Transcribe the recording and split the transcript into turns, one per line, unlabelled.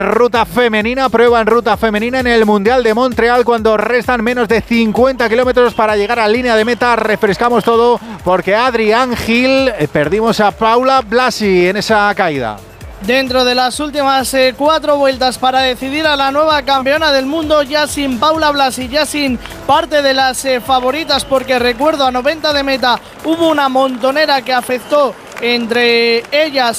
Ruta femenina, prueba en ruta femenina en el Mundial de Montreal cuando restan menos de 50 kilómetros para llegar a línea de meta. Refrescamos todo porque Adrián Gil, perdimos a Paula Blasi en esa caída.
Dentro de las últimas 4 vueltas para decidir a la nueva campeona del mundo, ya sin Paula Blasi, ya sin parte de las favoritas, porque recuerdo a 90 de meta hubo una montonera que afectó entre ellas